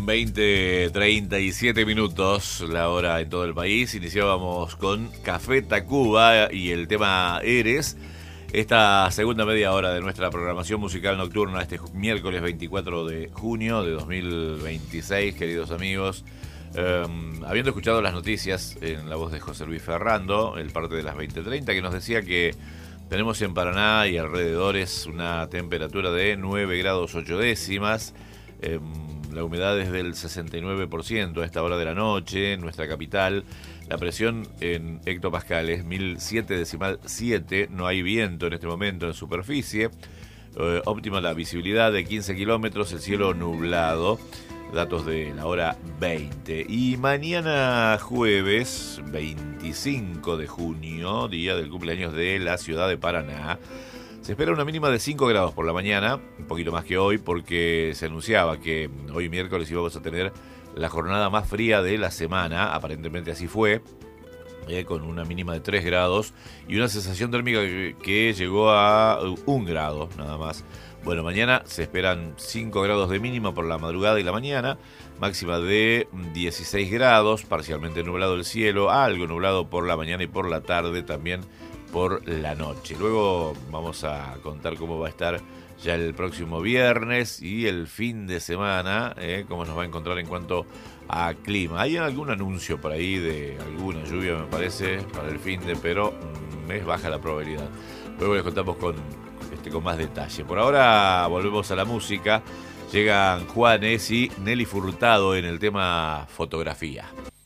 20:37 minutos, la hora en todo el país. Iniciábamos con Café Tacuba y el tema Eres. Esta segunda media hora de nuestra programación musical nocturna, este miércoles 24 de junio de 2026, queridos amigos. Habiendo escuchado las noticias en la voz de José Luis Ferrando, el parte de las 20:30, que nos decía que tenemos en Paraná y alrededores una temperatura de 9 grados 8 décimas. La humedad es del 69% a esta hora de la noche en nuestra capital. La presión en hectopascales 1007,7. No hay viento en este momento en superficie. Óptima la visibilidad de 15 kilómetros, el cielo nublado. Datos de la hora 20. Y mañana jueves 25 de junio, día del cumpleaños de la ciudad de Paraná, se espera una mínima de 5 grados por la mañana, un poquito más que hoy, porque se anunciaba que hoy miércoles íbamos a tener la jornada más fría de la semana. Aparentemente así fue, con una mínima de 3 grados y una sensación térmica que llegó a 1 grado nada más. Bueno, mañana se esperan 5 grados de mínima por la madrugada y la mañana, máxima de 16 grados, parcialmente nublado el cielo, algo nublado por la mañana y por la tarde también por la noche. Luego vamos a contar cómo va a estar ya el próximo viernes y el fin de semana, cómo nos va a encontrar en cuanto a clima. Hay algún anuncio por ahí de alguna lluvia, me parece, para el fin de, pero es baja la probabilidad. Luego les contamos con más detalle. Por ahora volvemos a la música. Llegan Juanes y Nelly Furtado en el tema Fotografía.